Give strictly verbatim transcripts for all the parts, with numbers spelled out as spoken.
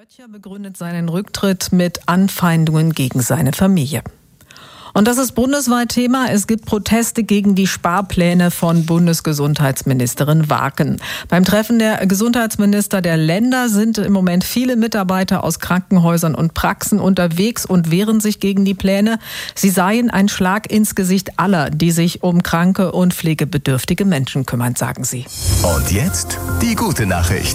Böttcher begründet seinen Rücktritt mit Anfeindungen gegen seine Familie. Und das ist bundesweit Thema. Es gibt Proteste gegen die Sparpläne von Bundesgesundheitsministerin Waken. Beim Treffen der Gesundheitsminister der Länder sind im Moment viele Mitarbeiter aus Krankenhäusern und Praxen unterwegs und wehren sich gegen die Pläne. Sie seien ein Schlag ins Gesicht aller, die sich um kranke und pflegebedürftige Menschen kümmern, sagen sie. Und jetzt die gute Nachricht.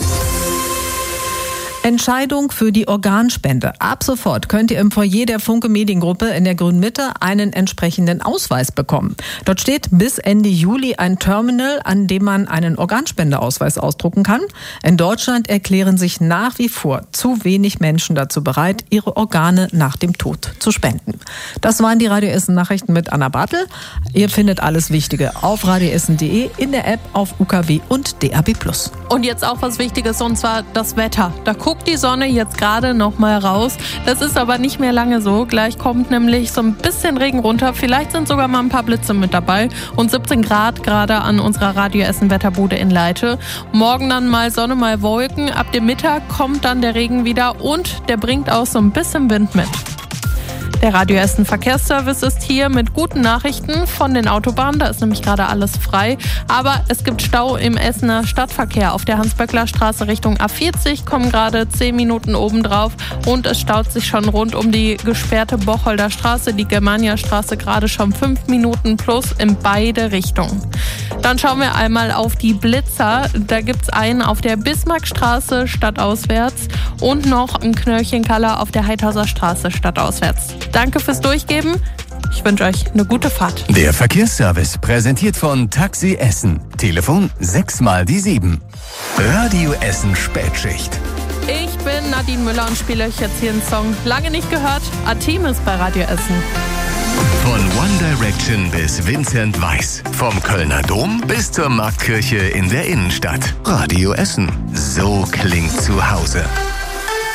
Entscheidung für die Organspende. Ab sofort könnt ihr im Foyer der Funke Mediengruppe in der Grünen Mitte einen entsprechenden Ausweis bekommen. Dort steht bis Ende Juli ein Terminal, an dem man einen Organspendeausweis ausdrucken kann. In Deutschland erklären sich nach wie vor zu wenig Menschen dazu bereit, ihre Organe nach dem Tod zu spenden. Das waren die Radio Essen Nachrichten mit Anna Bartel. Ihr findet alles Wichtige auf radioessen punkt de, in der App, auf U K W und D A B plus. Und jetzt auch was Wichtiges, und zwar das Wetter. Da guckt die Sonne jetzt gerade noch mal raus. Das ist aber nicht mehr lange so. Gleich kommt nämlich so ein bisschen Regen runter. Vielleicht sind sogar mal ein paar Blitze mit dabei. Und siebzehn Grad gerade an unserer Radio Essen Wetterbude in Leite. Morgen dann mal Sonne, mal Wolken. Ab dem Mittag kommt dann der Regen wieder und der bringt auch so ein bisschen Wind mit. Der Radio Essen Verkehrsservice ist hier mit guten Nachrichten von den Autobahnen. Da ist nämlich gerade alles frei. Aber es gibt Stau im Essener Stadtverkehr. Auf der Hans-Böckler-Straße Richtung A vierzig kommen gerade zehn Minuten obendrauf. Und es staut sich schon rund um die gesperrte Bocholder Straße, die Germania-Straße, gerade schon fünf Minuten plus in beide Richtungen. Dann schauen wir einmal auf die Blitzer. Da gibt es einen auf der Bismarckstraße stadtauswärts und noch ein Knöllchenkaller auf der Heidhauser Straße stadtauswärts. Danke fürs Durchgeben. Ich wünsche euch eine gute Fahrt. Der Verkehrsservice präsentiert von Taxi Essen. Telefon sechs mal die sieben. Radio Essen Spätschicht. Ich bin Nadine Müller und spiele euch jetzt hier einen Song. Lange nicht gehört. Artemis bei Radio Essen. Von One Direction bis Vincent Weiss. Vom Kölner Dom bis zur Marktkirche in der Innenstadt. Radio Essen. So klingt zu Hause.